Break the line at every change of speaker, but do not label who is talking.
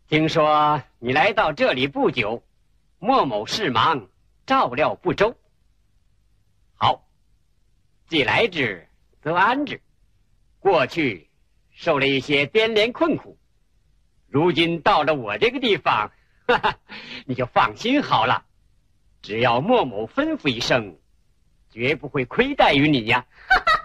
听说你来到这里不久，莫某事忙，照料不周。好，既来之，则安之。过去受了一些颠连困苦，如今到了我这个地方，哈哈，你就放心好了。只要莫某吩咐一声，绝不会亏待于你呀。哈哈